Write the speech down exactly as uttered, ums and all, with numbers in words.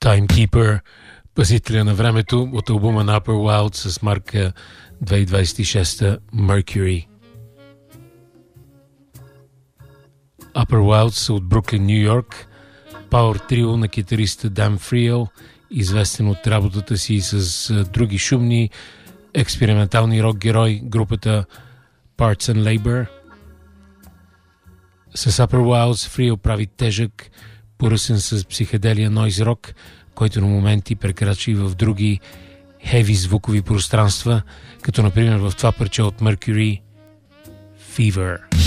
Timekeeper, пазителя на времето, от албума на Upper Wild с марка две хиляди двадесет и шеста Mercury. Upper Wild са от Бруклин, Ню Йорк, пауър трио на китариста Dan Friel, известен от работата си с други шумни експериментални рок герои, групата Parts and Labor. С Upper Wilds Friel прави тежък, поръсен с психоделия нойз рок, който на моменти прекрачи в други хеви звукови пространства, като например в това парче от Mercury Fever.